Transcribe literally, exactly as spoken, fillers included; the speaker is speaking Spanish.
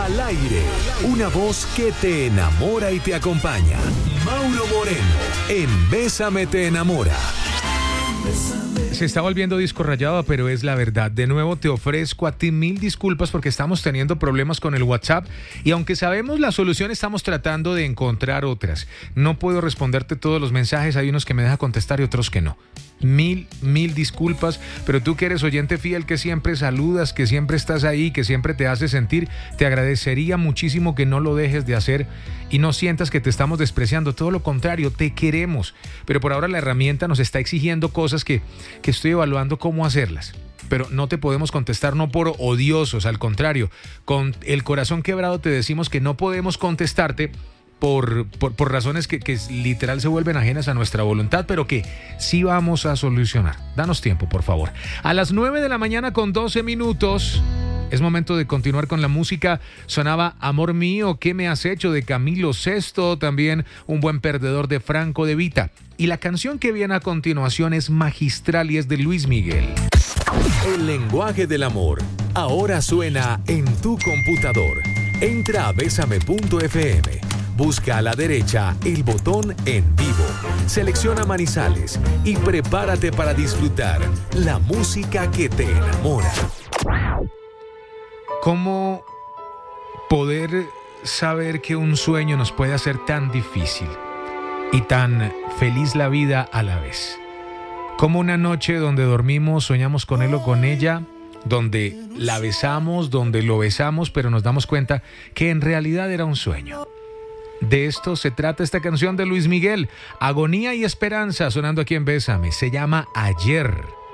Al aire, una voz que te enamora y te acompaña. Mauro Moreno, en Bésame te enamora. Se está volviendo disco rayado, pero es la verdad. De nuevo te ofrezco a ti mil disculpas porque estamos teniendo problemas con el WhatsApp y aunque sabemos la solución, estamos tratando de encontrar otras. No puedo responderte todos los mensajes, hay unos que me deja contestar y otros que no. Mil, mil disculpas, pero tú que eres oyente fiel, que siempre saludas, que siempre estás ahí, que siempre te hace sentir, te agradecería muchísimo que no lo dejes de hacer y no sientas que te estamos despreciando, todo lo contrario, te queremos, pero por ahora la herramienta nos está exigiendo cosas que, que estoy evaluando cómo hacerlas. Pero no te podemos contestar no por odiosos, al contrario, con el corazón quebrado te decimos que no podemos contestarte Por, por, por razones que, que literal se vuelven ajenas a nuestra voluntad, pero que sí vamos a solucionar. Danos tiempo, por favor. A las nueve de la mañana con doce minutos, es momento de continuar con la música. Sonaba Amor Mío, ¿qué me has hecho? De Camilo Sesto, también Un buen perdedor de Franco De Vita. Y la canción que viene a continuación es magistral y es de Luis Miguel. El lenguaje del amor, ahora suena en tu computador. Entra a bésame punto efe eme. Busca a la derecha el botón En Vivo, selecciona Manizales y prepárate para disfrutar la música que te enamora. ¿Cómo poder saber que un sueño nos puede hacer tan difícil y tan feliz la vida a la vez? Como una noche donde dormimos, soñamos con él o con ella, donde la besamos, donde lo besamos, pero nos damos cuenta que en realidad era un sueño. De esto se trata esta canción de Luis Miguel, Agonía y Esperanza, sonando aquí en Bésame. Se llama Ayer.